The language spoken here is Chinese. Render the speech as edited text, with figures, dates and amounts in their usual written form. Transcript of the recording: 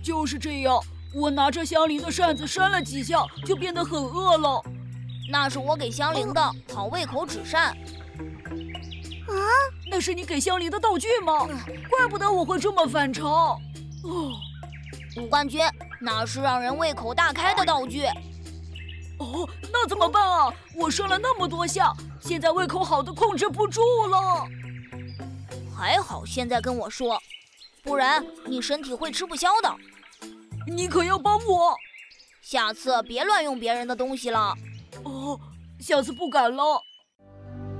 就是这样。我拿着香菱的扇子扇了几下，就变得很饿了。 那是我给香菱的好胃口纸扇。 啊， 那是你给香菱的道具吗？怪不得我会这么反常。哦， 冠军，那是让人胃口大开的道具。 哦，那怎么办啊？我扇了那么多下，现在胃口好的控制不住了。 还好现在跟我说，不然你身体会吃不消的。 你可要帮我， 下次别乱用别人的东西了。 哦，下次不敢了。